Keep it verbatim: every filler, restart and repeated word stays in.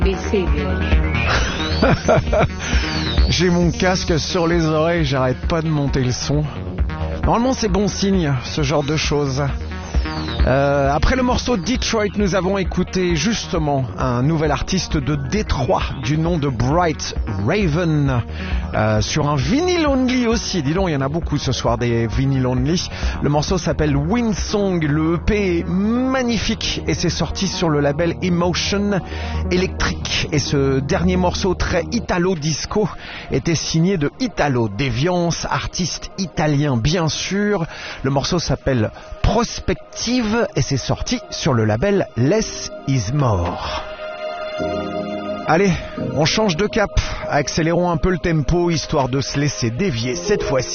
J'ai mon casque sur les oreilles, j'arrête pas de monter le son. Normalement c'est bon signe, ce genre de choses. Euh, après le morceau Detroit, nous avons écouté justement un nouvel artiste de Détroit du nom de Bright Raven, euh, sur un vinyl only aussi. Dis donc, il y en a beaucoup ce soir des vinyl only. Le morceau s'appelle Windsong, le E P est magnifique et c'est sorti sur le label Emotion Electric. Et ce dernier morceau très italo-disco était signé de Italo Deviance, artiste italien bien sûr. Le morceau s'appelle Prospective et c'est sorti sur le label Less is More. Allez, on change de cap, accélérons un peu le tempo histoire de se laisser dévier cette fois-ci